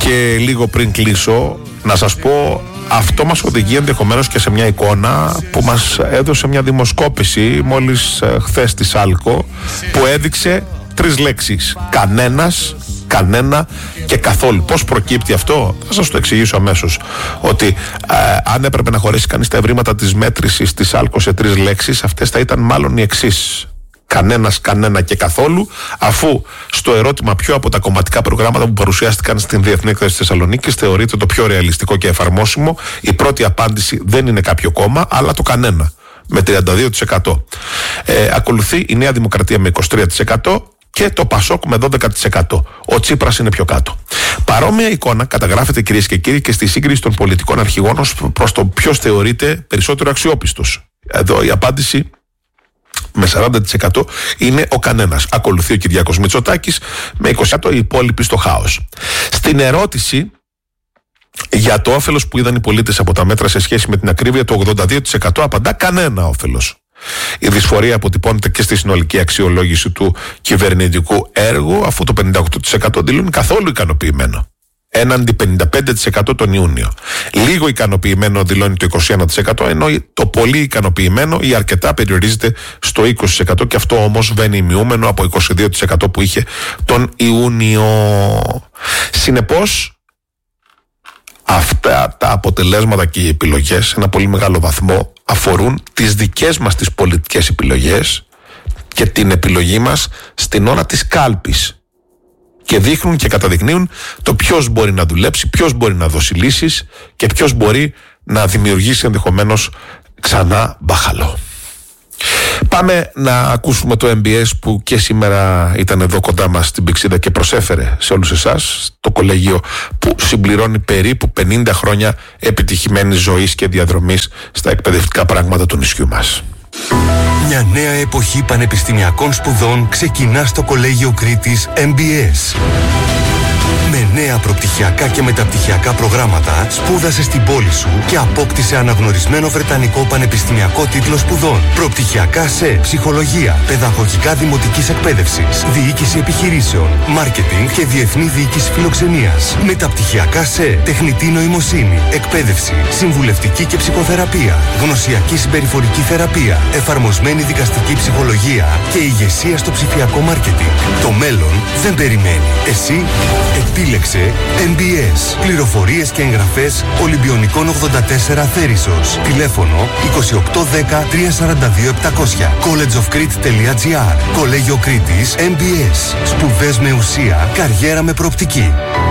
Και λίγο πριν κλείσω, να σας πω, αυτό μας οδηγεί ενδεχομένως και σε μια εικόνα που μας έδωσε μια δημοσκόπηση μόλις χθες στη Σάλκο, που έδειξε 3 λέξεις: κανένας, κανένα και καθόλου. Πώς προκύπτει αυτό? Θα σας το εξηγήσω αμέσως. Ότι αν έπρεπε να χωρέσει κανείς τα ευρήματα της μέτρησης της Σάλκο σε 3 λέξεις, αυτές θα ήταν μάλλον οι εξής: κανένας, κανένα και καθόλου, αφού στο ερώτημα ποιο από τα κομματικά προγράμματα που παρουσιάστηκαν στην Διεθνή Έκθεση της Θεσσαλονίκης θεωρείται το πιο ρεαλιστικό και εφαρμόσιμο, η πρώτη απάντηση δεν είναι κάποιο κόμμα, αλλά το κανένα, με 32%. Ακολουθεί η Νέα Δημοκρατία με 23% και το Πασόκ με 12%. Ο Τσίπρας είναι πιο κάτω. Παρόμοια εικόνα καταγράφεται, κυρίες και κύριοι, και στη σύγκριση των πολιτικών αρχηγών προς το ποιος θεωρείται περισσότερο αξιόπιστος. Εδώ η απάντηση με 40% είναι ο κανένας. Ακολουθεί ο Κυριάκος Μητσοτάκης με 20%, οι υπόλοιποι στο χάος. Στην ερώτηση για το όφελος που είδαν οι πολίτες από τα μέτρα σε σχέση με την ακρίβεια, το 82% απαντά κανένα όφελος. Η δυσφορία αποτυπώνεται και στη συνολική αξιολόγηση του κυβερνητικού έργου, αφού το 58% δηλώνει καθόλου ικανοποιημένο, έναντι 55% τον Ιούνιο. Λίγο ικανοποιημένο δηλώνει το 21%, ενώ το πολύ ικανοποιημένο ή αρκετά περιορίζεται στο 20%, και αυτό όμως βαίνει ημιούμενο από 22% που είχε τον Ιούνιο. Συνεπώς, αυτά τα αποτελέσματα και οι επιλογές σε ένα πολύ μεγάλο βαθμό αφορούν τις δικές μας τις πολιτικές επιλογές και την επιλογή μας στην ώρα της κάλπης, και δείχνουν και καταδεικνύουν το ποιος μπορεί να δουλέψει, ποιος μπορεί να δώσει λύσεις και ποιος μπορεί να δημιουργήσει ενδεχομένως ξανά μπάχαλο. Πάμε να ακούσουμε το MBS που και σήμερα ήταν εδώ κοντά μας στην Πυξίδα και προσέφερε σε όλους εσάς το κολέγιο που συμπληρώνει περίπου 50 χρόνια επιτυχημένης ζωής και διαδρομής στα εκπαιδευτικά πράγματα του νησιού μας. Μια νέα εποχή πανεπιστημιακών σπουδών ξεκινά στο Κολέγιο Κρήτης MBS. Με νέα προπτυχιακά και μεταπτυχιακά προγράμματα, σπούδασε στην πόλη σου και απόκτησε αναγνωρισμένο βρετανικό πανεπιστημιακό τίτλο σπουδών. Προπτυχιακά σε ψυχολογία, παιδαγωγικά δημοτικής εκπαίδευσης, διοίκηση επιχειρήσεων, μάρκετινγκ και διεθνή διοίκηση φιλοξενίας. Μεταπτυχιακά σε τεχνητή νοημοσύνη, εκπαίδευση, συμβουλευτική και ψυχοθεραπεία, γνωσιακή συμπεριφορική θεραπεία, εφαρμοσμένη δικαστική ψυχολογία και ηγεσία στο ψηφιακό μάρκετινγκ. Το μέλλον δεν περιμένει. Εσύ επίλεξε MBS. Πληροφορίες και εγγραφές Ολυμπιονικών 84 Θέρισσος. Τηλέφωνο 2810 342 700. collegeofcrete.gr. Κολέγιο Κρήτης MBS. Σπουδές με ουσία, καριέρα με προοπτική.